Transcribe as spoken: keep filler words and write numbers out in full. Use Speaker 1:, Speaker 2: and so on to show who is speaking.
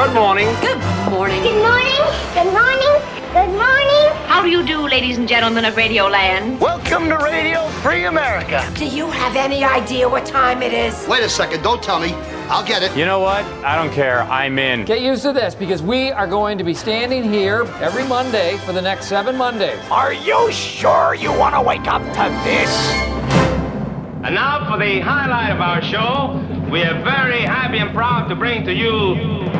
Speaker 1: Good morning.
Speaker 2: Good morning.
Speaker 3: Good morning. Good morning. Good morning.
Speaker 4: How do you do, ladies and gentlemen of Radio Land?
Speaker 1: Welcome to Radio Free America.
Speaker 2: Do you have any idea what time it is?
Speaker 5: Wait a second, don't tell me. I'll get it.
Speaker 6: You know what? I don't care. I'm in.
Speaker 7: Get used to this because we are going to be standing here every Monday for the next seven Mondays.
Speaker 8: Are you sure you want to wake up to this?
Speaker 9: And now for the highlight of our show, we are very happy and proud to bring to you